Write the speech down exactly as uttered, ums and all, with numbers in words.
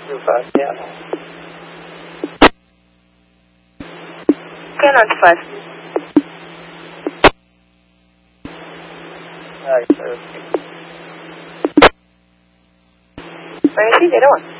Too fast, yeah. Okay, not too fast. Alright, perfect. Receive, zero one.